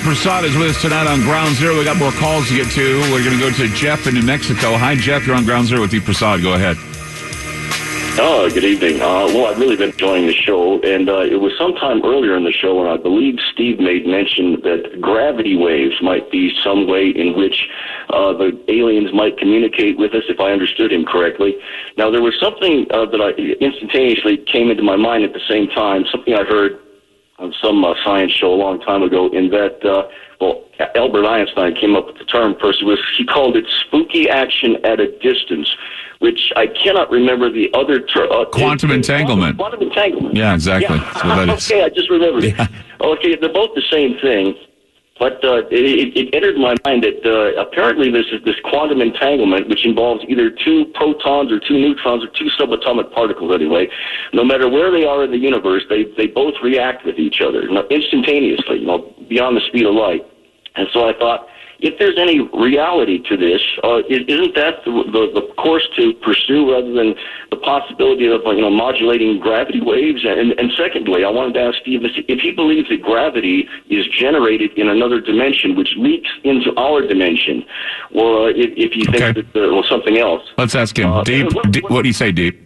Prasad is with us tonight on Ground Zero. We got more calls to get to. We're going to go to Jeff in New Mexico. Hi, Jeff. You're on Ground Zero with Deep Prasad. Go ahead. Oh, good evening. Well, I've really been enjoying the show, and it was sometime earlier in the show when I believe Steve made mention that gravity waves might be some way in which the aliens might communicate with us, if I understood him correctly. Now, there was something that I instantaneously came into my mind at the same time, something I heard on some science show a long time ago, in that, Albert Einstein came up with the term first. He called it spooky action at a distance, which I cannot remember the other term. Quantum entanglement. Quantum entanglement. Yeah, exactly. Yeah. That's what that is. Okay, I just remembered. Yeah. Okay, they're both the same thing, but it entered my mind that apparently this quantum entanglement, which involves either two protons or two neutrons or two subatomic particles anyway, no matter where they are in the universe, they both react with each other instantaneously, beyond the speed of light. And so I thought, if there's any reality to this, isn't that the course to pursue rather than the possibility of modulating gravity waves? And secondly, I wanted to ask Steve if he believes that gravity is generated in another dimension, which leaks into our dimension, or if he thinks that something else. Let's ask him. Deep, what do you say, Deep?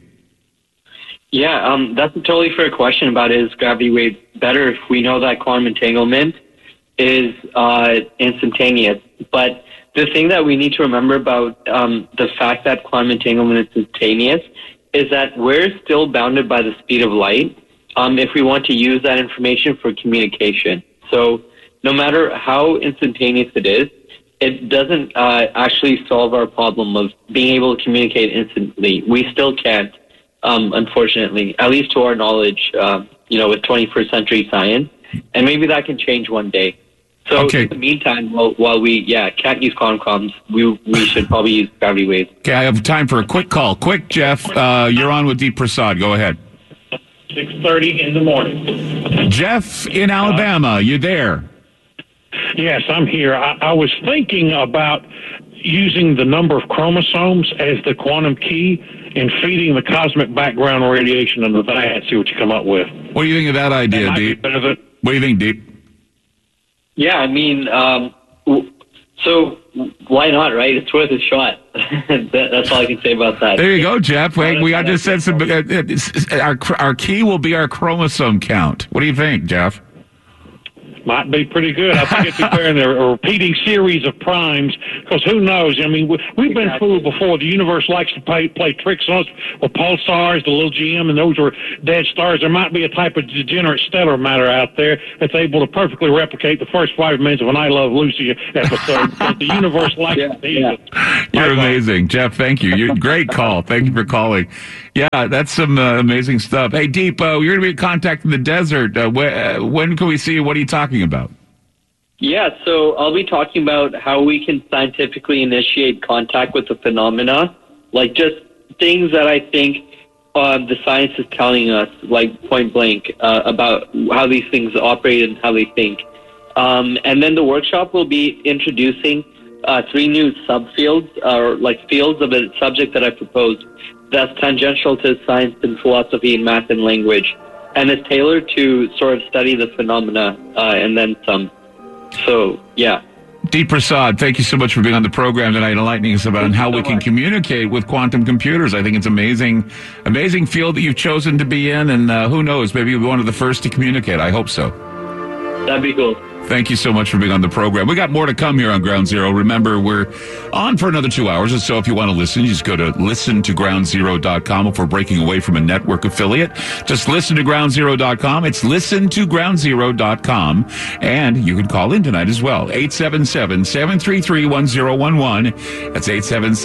Yeah, that's a totally fair question about is gravity wave better if we know that quantum entanglement is instantaneous. But the thing that we need to remember about the fact that quantum entanglement is instantaneous is that we're still bounded by the speed of light if we want to use that information for communication. So no matter how instantaneous it is, it doesn't actually solve our problem of being able to communicate instantly. We still can't, unfortunately, at least to our knowledge, with 21st century science. And maybe that can change one day. So in the meantime, while we can't use quantum comms, we should probably use gravity waves. Okay, I have time for a quick call. Quick, Jeff, you're on with Deep Prasad. Go ahead. 6:30 in the morning. Jeff in Alabama, you there? Yes, I'm here. I was thinking about using the number of chromosomes as the quantum key and feeding the cosmic background radiation into that, see what you come up with. What do you think of that idea, Deep? What do you think, Deep? Yeah, I mean, so why not, right? It's worth a shot. That's all I can say about that. There you go, Jeff. I just said some. Our key will be our chromosome count. What do you think, Jeff? Might be pretty good. I think it's preparing a repeating series of primes, because who knows? I mean, we've been fooled before. The universe likes to play tricks on us with pulsars, the little GM, and those are dead stars. There might be a type of degenerate stellar matter out there that's able to perfectly replicate the first 5 minutes of an I Love Lucy episode. But the universe likes to tease it. You're amazing, Jeff. Thank you. You're great call. Thank you for calling. Yeah, that's some amazing stuff. Hey, Deep, you're going to be in contact in the desert. When can we see you? What are you talking about? Yeah, so I'll be talking about how we can scientifically initiate contact with the phenomena, like just things that I think the science is telling us, like point blank, about how these things operate and how they think. And then the workshop will be introducing 3 new subfields, or like fields of a subject that I proposed that's tangential to science and philosophy and math and language, and is tailored to sort of study the phenomena and then some. So, yeah. Deep Prasad, thank you so much for being on the program tonight, enlightening us about how we can communicate with quantum computers. I think it's amazing field that you've chosen to be in, and who knows, maybe you'll be one of the first to communicate. I hope so. That'd be cool. Thank you so much for being on the program. We got more to come here on Ground Zero. Remember, we're on for another 2 hours, and so if you want to listen, you just go to listentogroundzero.com. If we're breaking away from a network affiliate, just listen to groundzero.com. It's listentogroundzero.com, and you can call in tonight as well. 877-733-1011. That's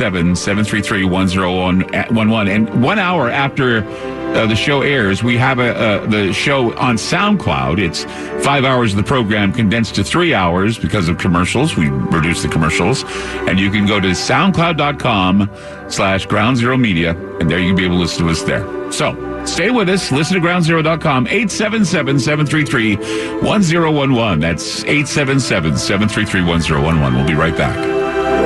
877-733-1011. And 1 hour after the show airs, we have the show on SoundCloud. It's 5 hours of the program condensed to 3 hours because of commercials. We reduced the commercials. And you can go to soundcloud.com/groundzeromedia, and there you can be able to listen to us there. So stay with us. Listen to groundzero.com. 877-733-1011. That's 877-733-1011. We'll be right back.